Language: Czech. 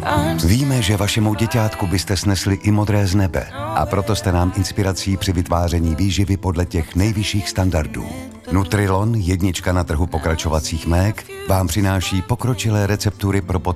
Víme, že vašemu děťátku byste snesli i modré z nebe a proto jste nám inspirací při vytváření výživy podle těch nejvyšších standardů. Nutrilon, jednička na trhu pokračovacích mlék, vám přináší pokročilé receptury pro podporu